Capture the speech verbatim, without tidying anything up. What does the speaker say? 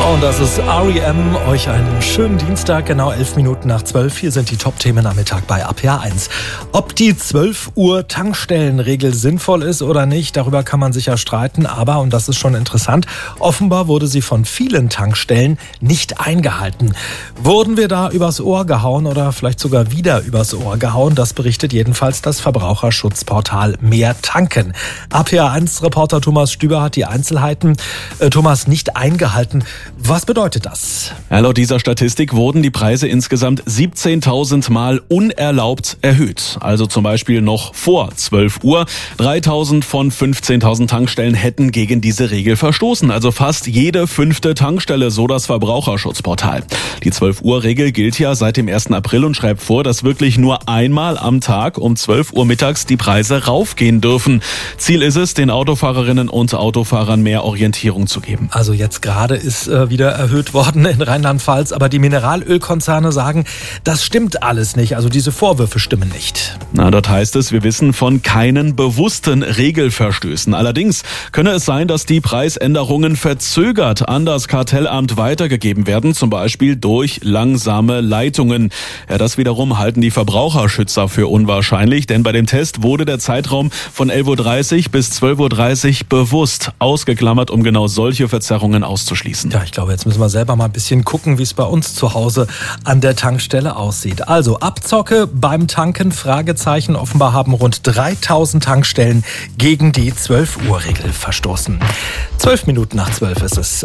Und das ist R E M. Euch einen schönen Dienstag, genau elf Minuten nach zwölf. Hier sind die Top-Themen am Mittag bei A P A eins. Ob die zwölf Uhr Tankstellenregel sinnvoll ist oder nicht, darüber kann man sicher streiten. Aber, und das ist schon interessant, offenbar wurde sie von vielen Tankstellen nicht eingehalten. Wurden wir da übers Ohr gehauen oder vielleicht sogar wieder übers Ohr gehauen? Das berichtet jedenfalls das Verbraucherschutzportal Mehr Tanken. A P A eins-Reporter Thomas Stüber hat die Einzelheiten. Äh, Thomas, nicht eingehalten. Was bedeutet das? Ja, laut dieser Statistik wurden die Preise insgesamt siebzehntausend Mal unerlaubt erhöht. Also zum Beispiel noch vor zwölf Uhr. dreitausend von fünfzehntausend Tankstellen hätten gegen diese Regel verstoßen. Also fast jede fünfte Tankstelle, so das Verbraucherschutzportal. Die zwölf Uhr Regel gilt ja seit dem ersten April und schreibt vor, dass wirklich nur einmal am Tag um zwölf Uhr mittags die Preise raufgehen dürfen. Ziel ist es, den Autofahrerinnen und Autofahrern mehr Orientierung zu geben. Also jetzt gerade ist äh, wieder erhöht worden in Rheinland-Pfalz, aber die Mineralölkonzerne sagen, das stimmt alles nicht, also diese Vorwürfe stimmen nicht. Na, dort heißt es, wir wissen von keinen bewussten Regelverstößen. Allerdings könne es sein, dass die Preisänderungen verzögert an das Kartellamt weitergegeben werden, zum Beispiel durch langsame Leitungen. Ja, das wiederum halten die Verbraucherschützer für unwahrscheinlich, denn bei dem Test wurde der Zeitraum von elf Uhr dreißig bis zwölf Uhr dreißig bewusst ausgeklammert, um genau solche Verzerrungen auszuschließen. Ja, ich glaube, jetzt müssen wir selber mal ein bisschen gucken, wie es bei uns zu Hause an der Tankstelle aussieht. Also Abzocke beim Tanken, Fragezeichen. Offenbar haben rund dreitausend Tankstellen gegen die zwölf Uhr Regel verstoßen. zwölf Minuten nach zwölf ist es.